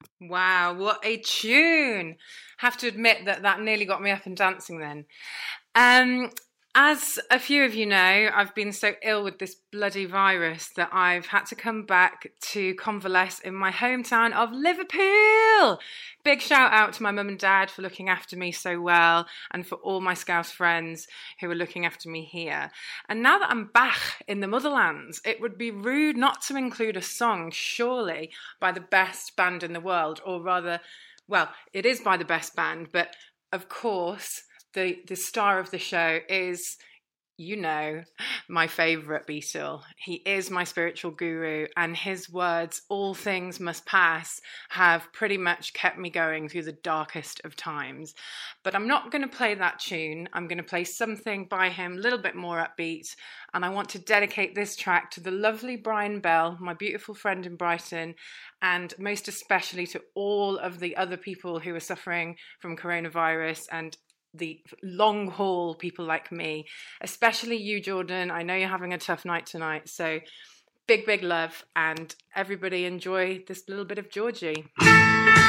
Wow, what a tune! Have to admit that that nearly got me up and dancing then. Um, as a few of you know, I've been so ill with this bloody virus that I've had to come back to convalesce in my hometown of Liverpool. Big shout out to my mum and dad for looking after me so well, and for all my Scouse friends who are looking after me here. And now that I'm back in the motherlands, it would be rude not to include a song, surely, by the best band in the world, or rather, well, it is by the best band, but of course, the star of the show is, you know, my favourite Beatle. He is my spiritual guru, and his words, "all things must pass," have pretty much kept me going through the darkest of times. But I'm not going to play that tune. I'm going to play something by him a little bit more upbeat, and I want to dedicate this track to the lovely Brian Bell, my beautiful friend in Brighton, and most especially to all of the other people who are suffering from coronavirus and the long haul people like me, especially you, Jordan. I know you're having a tough night tonight, so big, big love, and everybody enjoy this little bit of Georgie.